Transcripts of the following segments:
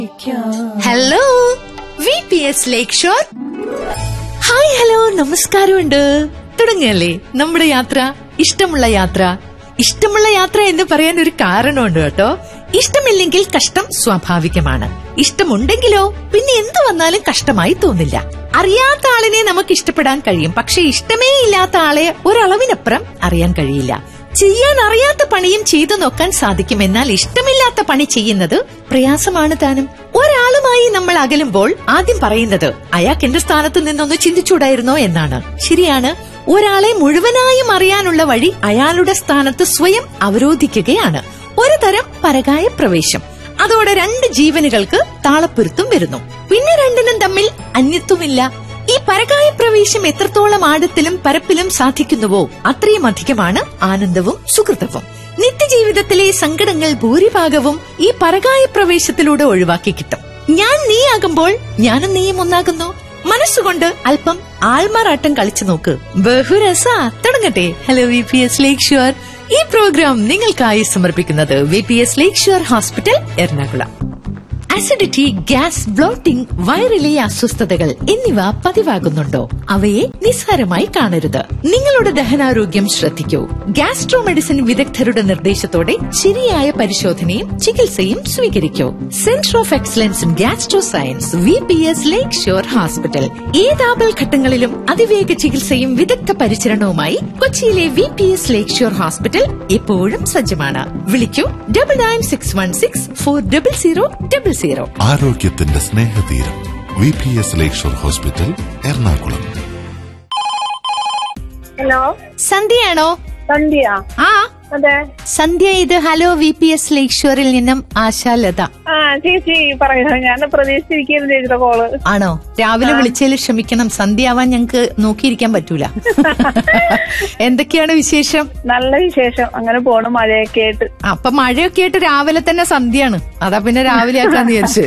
Hello VPS ലേക്ക് shore. Hi hello നമസ്കാരമുണ്ട്. തുടങ്ങിയല്ലേ നമ്മുടെ യാത്ര, ഇഷ്ടമുള്ള യാത്ര. ഇഷ്ടമുള്ള യാത്ര എന്ന് പറയാൻ ഒരു കാരണമുണ്ട് കേട്ടോ. ഇഷ്ടമില്ലെങ്കിൽ കഷ്ടം സ്വാഭാവികമാണ്. ഇഷ്ടമുണ്ടെങ്കിലോ പിന്നെ എന്തു വന്നാലും കഷ്ടമായി തോന്നില്ല. അറിയാത്ത ആളിനെ നമുക്ക് ഇഷ്ടപ്പെടാൻ കഴിയും, പക്ഷെ ഇഷ്ടമേ ഇല്ലാത്ത ആളെ ഒരളവിനപ്പുറം അറിയാൻ കഴിയില്ല. ചെയ്യാൻ അറിയാത്ത പണിയും ചെയ്തു നോക്കാൻ സാധിക്കും, എന്നാൽ ഇഷ്ടമില്ലാത്ത പണി ചെയ്യുന്നത് പ്രയാസമാണ് താനും. ഒരാളുമായി നമ്മൾ അകലുമ്പോൾ ആദ്യം പറയുന്നത് അയാൾക്ക് എന്റെ സ്ഥാനത്ത് നിന്നൊന്ന് ചിന്തിച്ചൂടായിരുന്നോ എന്നാണ്. ശരിയാണ്. ഒരാളെ മുഴുവനായും അറിയാനുള്ള വഴി അയാളുടെ സ്ഥാനത്ത് സ്വയം അവരോധിക്കുകയാണ്. ഒരു തരം പരകായ പ്രവേശം. അതോടെ രണ്ട് ജീവനുകൾക്ക് താളപ്പൊരുത്തും വരുന്നു. പിന്നെ രണ്ടിനും തമ്മിൽ അന്യത്വമില്ല. ഈ പരകായ പ്രവേശം എത്രത്തോളം ആഴത്തിലും പരപ്പിലും സാധിക്കുന്നുവോ അത്രയും അധികമാണ് ആനന്ദവും സുഹൃത്തവും. നിത്യജീവിതത്തിലെ സങ്കടങ്ങൾ ഭൂരിഭാഗവും ഈ പരകായ പ്രവേശത്തിലൂടെ ഒഴിവാക്കി കിട്ടും. ഞാൻ നീയാകുമ്പോൾ ഞാനും നീയും ഒന്നാകുന്നു. മനസ്സുകൊണ്ട് അല്പം ആൾമാറാട്ടം കളിച്ചു നോക്ക്. ബഹുരസ. തുടങ്ങട്ടെ. ഹലോ VPS ലേക്ക് ഷോർ. ഈ പ്രോഗ്രാം നിങ്ങൾക്കായി സമർപ്പിക്കുന്നത് VPS ലേക്ക് shore hospital, Ernakulam. Acidity, gas, blotting, വയറിലെ അസ്വസ്ഥതകൾ എന്നിവ പതിവാകുന്നുണ്ടോ? അവയെ നിസ്സാരമായി കാണരുത്. നിങ്ങളുടെ ദഹനാരോഗ്യം ശ്രദ്ധിക്കൂ. ഗാസ്ട്രോ മെഡിസിൻ വിദഗ്ധരുടെ നിർദ്ദേശത്തോടെ ശരിയായ പരിശോധനയും ചികിത്സയും സ്വീകരിക്കൂ. Centre of excellence in gastro science, VPS lake shore hospital. ഏതാപൽ ഘട്ടങ്ങളിലും അതിവേഗ ചികിത്സയും വിദഗ്ധ പരിചരണവുമായി കൊച്ചിയിലെ VPS ലേക്ക് ഷോർ ഹോസ്പിറ്റൽ എപ്പോഴും സജ്ജമാണ്. വിളിക്കൂ 9961640000. ആരോഗ്യത്തിന്റെ സ്നേഹതീരം VPS ലേക്ക് ഷോർ ഹോസ്പിറ്റൽ, എറണാകുളം. ഹലോ, സന്ധ്യയാണോ? സന്ധ്യ? ആ അതെ, സന്ധ്യ. ഇത് ഹലോ VPS ലേക്ക് ഷോറിൽ നിന്നും ആശാലത. ആ ചേച്ചി പറയൂ. ഞാൻ പ്രതീക്ഷിച്ചിരിക്കുന്നു ചേച്ചിയുടെ കോള്. ആണോ? രാവിലെ വിളിച്ചതിൽ ക്ഷമിക്കണം. സന്ധ്യ ആവാൻ ഞങ്ങക്ക് നോക്കിയിരിക്കാൻ പറ്റൂല. എന്തൊക്കെയാണ് വിശേഷം? നല്ല വിശേഷം. അങ്ങനെ പോണു, മഴയൊക്കെ ആയിട്ട്. അപ്പൊ മഴയൊക്കെ ആയിട്ട് രാവിലെ തന്നെ സന്ധ്യയാണ്. അതാ പിന്നെ രാവിലെ ആക്കാന്ന് വിചാരിച്ചു.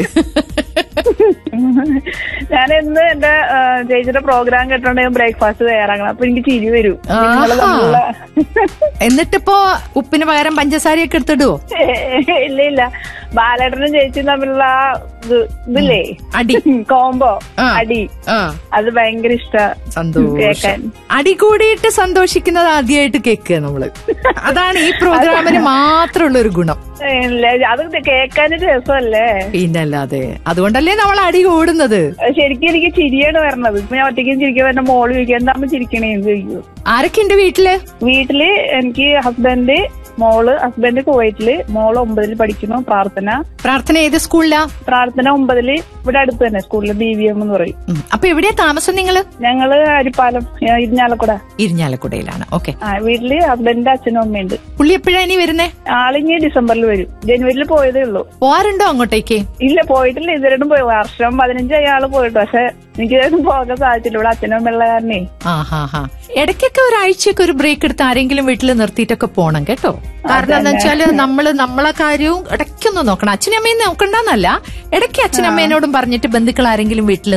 ഞാൻ ഇന്ന് എന്റെ ചേച്ചിയുടെ പ്രോഗ്രാം കേട്ടോണ്ടെങ്കിൽ ബ്രേക്ക്ഫാസ്റ്റ് തയ്യാറാക്കണം. അപ്പൊ എനിക്ക് ചിരി വരും. എന്നിട്ടിപ്പോ ഉപ്പിന് പകരം പഞ്ചസാരയൊക്കെ എടുത്തിടുവോ? ഇല്ല ഇല്ല, ബാലേട്ടനും ചേച്ചിയും തമ്മിലുള്ള ഇതില്ലേ, അടി കോംബോ, അടി, അത് ഭയങ്കര സന്തോഷം. കേക്കാൻ. അടി കൂടിയിട്ട് സന്തോഷിക്കുന്നത് ആദ്യമായിട്ട് കേൾക്കുക നമ്മള്. അതാണ് ഈ പ്രോഗ്രാമിന് മാത്രമുള്ള ഒരു ഗുണം. അത് കേൾക്കാനൊരു രസമല്ലേ? പിന്നല്ലാതെ. അതുകൊണ്ടല്ലേ നമ്മൾ അടി കൂടുന്നത്. ശരിക്കും എനിക്ക് ചിരിയാണ് വരണത്. ഇപ്പൊ ഞാൻ ഒറ്റയ്ക്കും ചിരിക്കാൻ വരുന്ന മോള് ചോദിക്കും എന്താകുമ്പോ ചിരിക്കണേന്ന് ചോദിക്കും. ആരൊക്കെ ഉണ്ട് വീട്ടില്? വീട്ടില് എനിക്ക് ഹസ്ബൻഡ്, മോള്. ഹസ്ബൻഡ് കുവൈറ്റില്, മോള് 9ൽ പഠിക്കുന്നു. പ്രാർത്ഥന ഏത് സ്കൂളിലാ? പ്രാർത്ഥന 9ല് ഇവിടെ അടുത്ത് തന്നെ സ്കൂളില് BVM എന്ന് പറയും. അപ്പൊ എവിടെയാ താമസം നിങ്ങള്? ഞങ്ങള് അരിപ്പാലം, ഇരിഞ്ഞാലക്കുടയിലാണ്. ഓക്കെ. വീട്ടില് ഹസ്ബൻഡിന്റെ അച്ഛനും അമ്മയുണ്ട്. പുള്ളി എപ്പോഴാ ഇനി വരുന്നേ? ആളിഞ്ഞ് ഡിസംബറിൽ വരും. ജനുവരിയിൽ പോയതേ ഉള്ളൂ. പോവാറുണ്ടോ അങ്ങോട്ടേക്ക്? ഇല്ല, പോയിട്ടില്ല. ഇതുവരെയും പോയി. വർഷം 15 ആള് പോയിട്ടു. പക്ഷെ എനിക്ക് പോകാൻ സാധിച്ചില്ല. ഇവിടെ അച്ഛനും അമ്മയുള്ള കാരണേ. ഇടയ്ക്കൊക്കെ ഒരാഴ്ചയൊക്കെ ഒരു ബ്രേക്ക് എടുത്ത് ആരെങ്കിലും വീട്ടിൽ നിർത്തിയിട്ടൊക്കെ പോണം കേട്ടോ. കാരണം എന്താ വെച്ചാല് നമ്മളെ കാര്യവും ഇടയ്ക്കൊന്നും നോക്കണം. അച്ഛനമ്മയും നോക്കണ്ടെന്നല്ല, ഇടയ്ക്ക് അച്ഛനമ്മേനോടും പറഞ്ഞിട്ട് ബന്ധുക്കൾ ആരെങ്കിലും വീട്ടിൽ